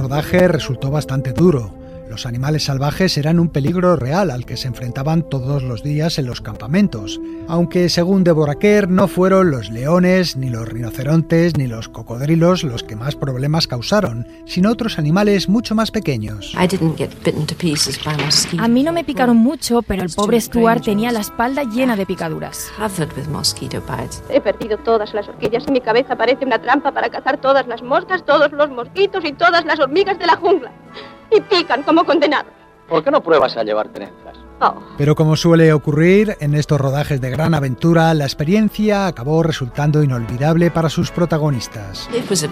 rodaje resultó bastante duro. Los animales salvajes eran un peligro real al que se enfrentaban todos los días en los campamentos, aunque según Deborah Kerr no fueron los leones, ni los rinocerontes, ni los cocodrilos los que más problemas causaron, sino otros animales mucho más pequeños. A mí no me picaron mucho, pero el pobre Stuart tenía la espalda llena de picaduras. He perdido todas las horquillas y mi cabeza parece una trampa para cazar todas las moscas, todos los mosquitos y todas las hormigas de la jungla. Y pican como condenados. ¿Por qué no pruebas a llevar trenzas? Pero como suele ocurrir en estos rodajes de gran aventura, la experiencia acabó resultando inolvidable para sus protagonistas.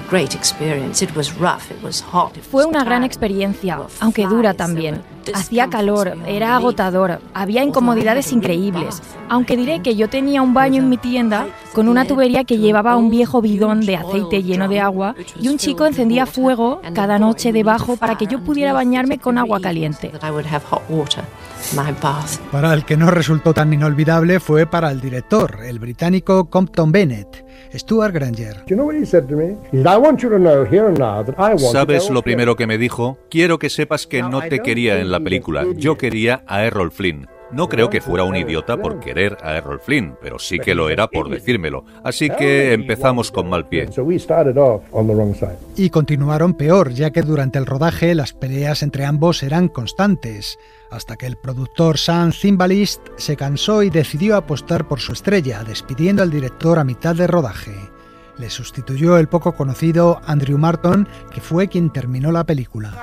Fue una gran experiencia, aunque dura también. Hacía calor, era agotador, había incomodidades increíbles, aunque diré que yo tenía un baño en mi tienda con una tubería que llevaba un viejo bidón de aceite lleno de agua y un chico encendía fuego cada noche debajo para que yo pudiera bañarme con agua caliente. Para el que no resultó tan inolvidable fue para el director, el británico Compton Bennett, Stuart Granger. ¿Sabes lo primero que me dijo? Quiero que sepas que no te quería en la película. Yo quería a Errol Flynn. No creo que fuera un idiota por querer a Errol Flynn, pero sí que lo era por decírmelo. Así que empezamos con mal pie. Y continuaron peor, ya que durante el rodaje las peleas entre ambos eran constantes, hasta que el productor Sam Zimbalist se cansó y decidió apostar por su estrella, despidiendo al director a mitad de rodaje. Le sustituyó el poco conocido Andrew Marton, que fue quien terminó la película.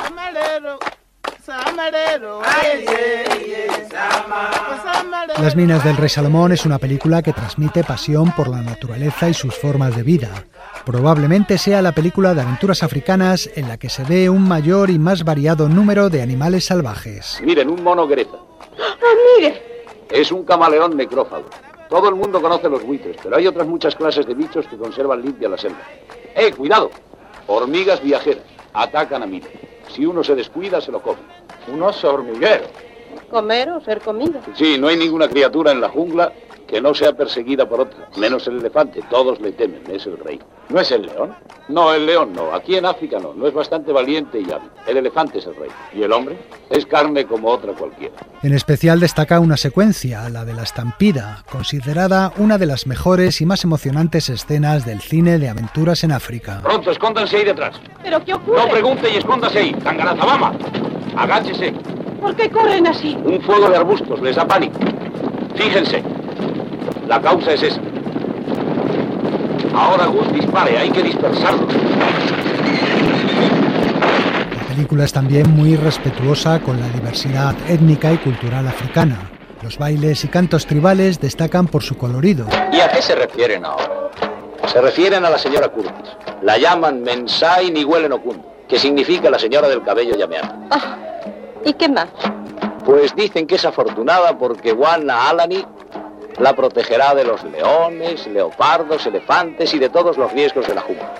Las minas del rey Salomón es una película que transmite pasión por la naturaleza y sus formas de vida. Probablemente sea la película de aventuras africanas en la que se ve un mayor y más variado número de animales salvajes. Miren, un mono greta. Mire! Es un camaleón necrófago. Todo el mundo conoce los buitres, pero hay otras muchas clases de bichos que conservan limpia la selva. ¡Cuidado! Hormigas viajeras. Atacan a mí. Si uno se descuida, se lo come. Un oso hormiguero. ¿Comer o ser comido? Sí, no hay ninguna criatura en la jungla que no sea perseguida por otra. Menos el elefante. Todos le temen. Es el rey. ¿No es el león? No, el león no. Aquí en África no. No es bastante valiente y hábil. El elefante es el rey. ¿Y el hombre? Es carne como otra cualquiera. En especial destaca una secuencia, la de la estampida, considerada una de las mejores y más emocionantes escenas del cine de aventuras en África. Pronto, escóndanse ahí detrás. ¿Pero qué ocurre? No pregunte y escóndase ahí. Tangarazabama. Agáchese. ¿Por qué corren así? Un fuego de arbustos les da pánico. Fíjense. La causa es esa. Ahora Gus dispare, hay que dispersarlos. La película es también muy respetuosa con la diversidad étnica y cultural africana. Los bailes y cantos tribales destacan por su colorido. ¿Y a qué se refieren ahora? Se refieren a la señora Curtis. La llaman Mensai Nihuele Nokundu, que significa la señora del cabello llameante. ¿Y qué más? Pues dicen que es afortunada porque Wana Alani la protegerá de los leones, leopardos, elefantes y de todos los riesgos de la jungla.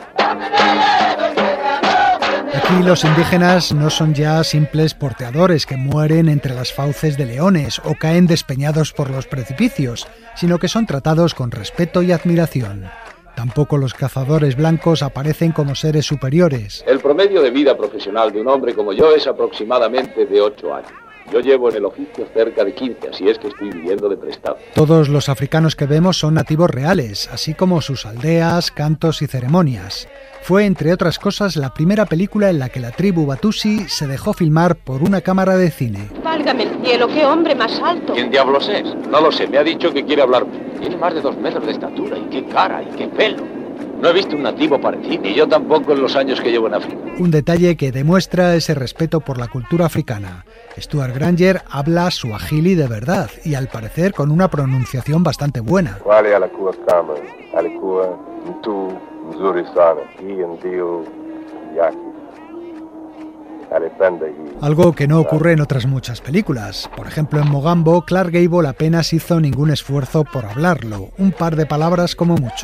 Aquí los indígenas no son ya simples porteadores que mueren entre las fauces de leones o caen despeñados por los precipicios, sino que son tratados con respeto y admiración. Tampoco los cazadores blancos aparecen como seres superiores. El promedio de vida profesional de un hombre como yo es aproximadamente de 8 años. Yo llevo en el oficio cerca de 15, así es que estoy viviendo de prestado. Todos los africanos que vemos son nativos reales, así como sus aldeas, cantos y ceremonias. Fue, entre otras cosas, la primera película en la que la tribu Batusi se dejó filmar por una cámara de cine. Válgame el cielo, qué hombre más alto. ¿Quién diablos es? No lo sé, me ha dicho que quiere hablarme. Tiene más de 2 metros de estatura, y qué cara, y qué pelo. No he visto un nativo parecido, ni yo tampoco en los años que llevo en África. Un detalle que demuestra ese respeto por la cultura africana. Stuart Granger habla suajili de verdad y al parecer con una pronunciación bastante buena. Algo que no ocurre en otras muchas películas. Por ejemplo, en Mogambo, Clark Gable apenas hizo ningún esfuerzo por hablarlo, un par de palabras como mucho.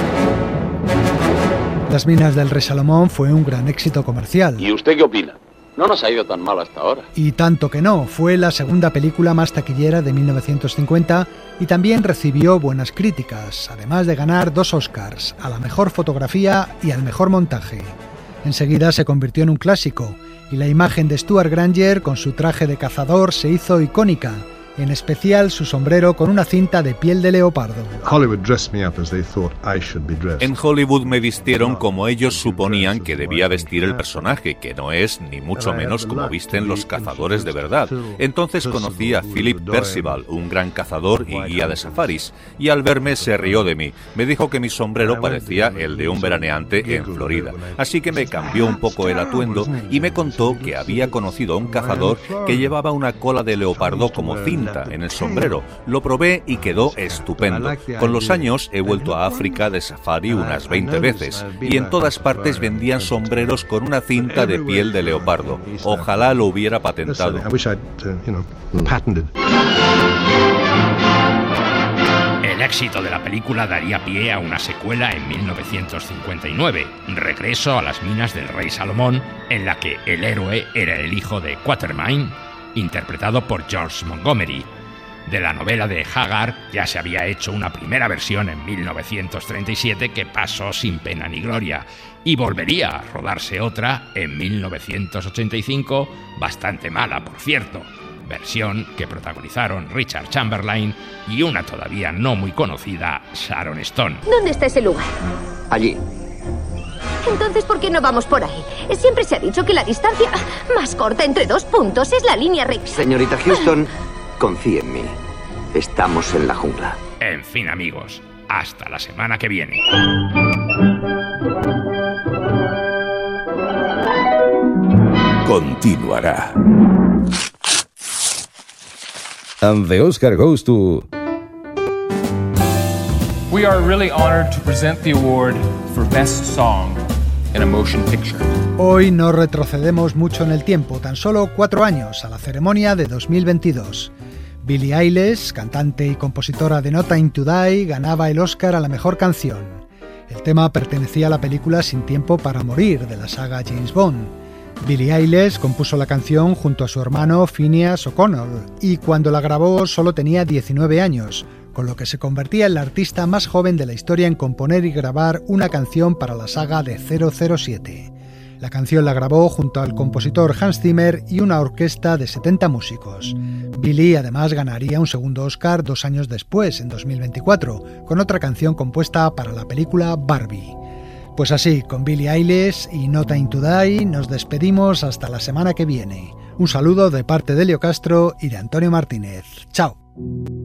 Las minas del rey Salomón fue un gran éxito comercial. ¿Y usted qué opina? No nos ha ido tan mal hasta ahora. Y tanto que no, fue la segunda película más taquillera de 1950 y también recibió buenas críticas, además de ganar 2 Oscars, a la mejor fotografía y al mejor montaje. Enseguida se convirtió en un clásico, y la imagen de Stuart Granger con su traje de cazador se hizo icónica, en especial su sombrero con una cinta de piel de leopardo. En Hollywood me vistieron como ellos suponían que debía vestir el personaje, que no es ni mucho menos como visten los cazadores de verdad. Entonces conocí a Philip Percival, un gran cazador y guía de safaris, y al verme se rió de mí. Me dijo que mi sombrero parecía el de un veraneante en Florida, así que me cambió un poco el atuendo y me contó que había conocido a un cazador que llevaba una cola de leopardo como cinta en el sombrero. Lo probé y quedó estupendo. Con los años he vuelto a África de safari unas 20 veces y en todas partes vendían sombreros con una cinta de piel de leopardo. Ojalá lo hubiera patentado. El éxito de la película daría pie a una secuela en 1959, Regreso a las minas del rey Salomón, en la que el héroe era el hijo de Quatermain, interpretado por George Montgomery. De la novela de Haggard ya se había hecho una primera versión en 1937 que pasó sin pena ni gloria, y volvería a rodarse otra en 1985, bastante mala por cierto, versión que protagonizaron Richard Chamberlain y una todavía no muy conocida Sharon Stone. ¿Dónde está ese lugar? Allí. Entonces, ¿por qué no vamos por ahí? Siempre se ha dicho que la distancia más corta entre 2 puntos es la línea recta. Señorita Houston, confíe en mí. Estamos en la jungla. En fin, amigos, hasta la semana que viene. Continuará. And the Oscar goes to... We are really honored to present the award for Best Song in a Motion Picture. Hoy no retrocedemos mucho en el tiempo, tan solo 4 años a la ceremonia de 2022. Billie Eilish, cantante y compositora de No Time to Die, ganaba el Oscar a la mejor canción. El tema pertenecía a la película Sin tiempo para morir, de la saga James Bond. Billie Eilish compuso la canción junto a su hermano Phineas O'Connell y cuando la grabó solo tenía 19 años, con lo que se convertía en la artista más joven de la historia en componer y grabar una canción para la saga de 007. La canción la grabó junto al compositor Hans Zimmer y una orquesta de 70 músicos. Billie además ganaría un segundo Oscar 2 años después, en 2024, con otra canción compuesta para la película Barbie. Pues así, con Billie Eilish y No Time to Die, nos despedimos hasta la semana que viene. Un saludo de parte de Elio Castro y de Antonio Martínez. ¡Chao!